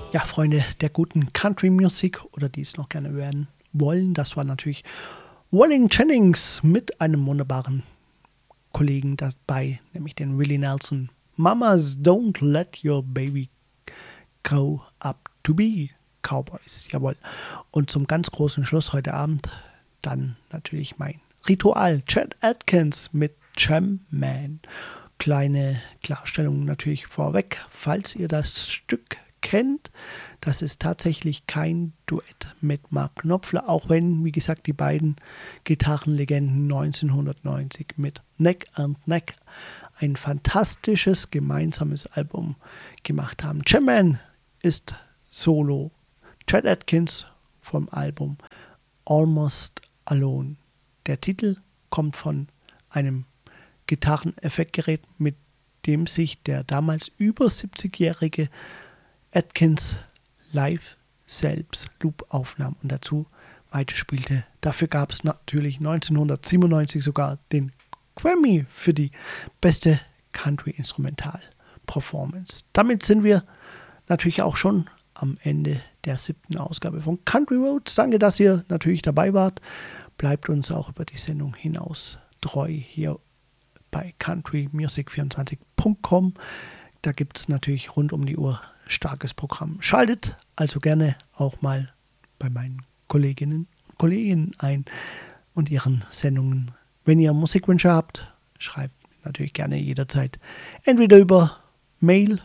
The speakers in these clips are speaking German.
Ja, Freunde der guten Country Music oder die es noch gerne werden wollen, das war natürlich Waylon Jennings mit einem wunderbaren Kollegen dabei, nämlich den Willie Nelson. Mamas don't let your baby grow up to be Cowboys. Jawohl. Und zum ganz großen Schluss heute Abend dann natürlich mein Ritual. Chet Atkins mit Jamman. Kleine Klarstellung natürlich vorweg, falls ihr das Stück kennt. Das ist tatsächlich kein Duett mit Mark Knopfler, auch wenn, wie gesagt, die beiden Gitarrenlegenden 1990 mit Neck and Neck ein fantastisches gemeinsames Album gemacht haben. Jamman ist Solo. Chet Atkins vom Album Almost Alone. Der Titel kommt von einem Gitarreneffektgerät, mit dem sich der damals über 70-jährige Atkins live selbst Loop aufnahm und dazu weiterspielte. Dafür gab es natürlich 1997 sogar den Grammy für die beste Country-Instrumental-Performance. Damit sind wir natürlich auch schon am Ende der 7. Ausgabe von Country Roads. Danke, dass ihr natürlich dabei wart. Bleibt uns auch über die Sendung hinaus treu hier bei countrymusic24.com. Da gibt es natürlich rund um die Uhr starkes Programm. Schaltet also gerne auch mal bei meinen Kolleginnen und Kollegen ein und ihren Sendungen. Wenn ihr Musikwünsche habt, schreibt natürlich gerne jederzeit entweder über Mail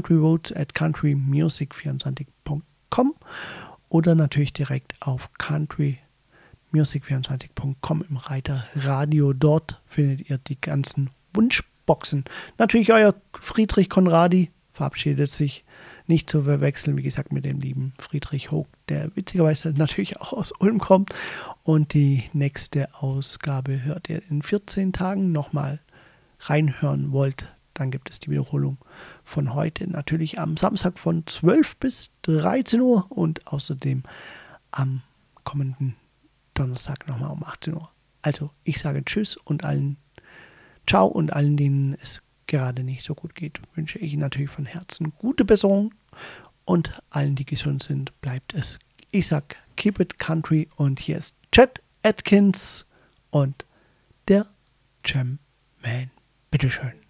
countryroads@countrymusic24.com oder natürlich direkt auf countrymusic24.com im Reiter Radio. Dort findet ihr die ganzen Wunschboxen. Natürlich euer Friedrich Conradi verabschiedet sich, nicht zu verwechseln, wie gesagt, mit dem lieben Friedrich Hoog, der witzigerweise natürlich auch aus Ulm kommt. Und die nächste Ausgabe hört ihr in 14 Tagen nochmal reinhören wollt. Dann gibt es die Wiederholung von heute natürlich am Samstag von 12 bis 13 Uhr und außerdem am kommenden Donnerstag nochmal um 18 Uhr. Also ich sage Tschüss und allen Ciao und allen, denen es gerade nicht so gut geht, wünsche ich natürlich von Herzen gute Besserung und allen, die gesund sind, bleibt es. Ich sag Keep It Country und hier ist Chet Atkins und der Jamman. Bitteschön.